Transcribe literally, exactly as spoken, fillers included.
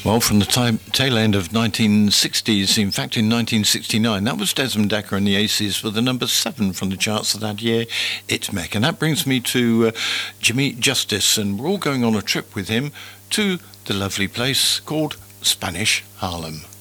Well, from the time, tail end of nineteen sixties, in fact in nineteen sixty-nine, that was Desmond Dekker and the Aces for the number seven from the charts of that year, It's Mech. And that brings me to uh, Jimmy Justice, and we're all going on a trip with him to the lovely place called Spanish Harlem.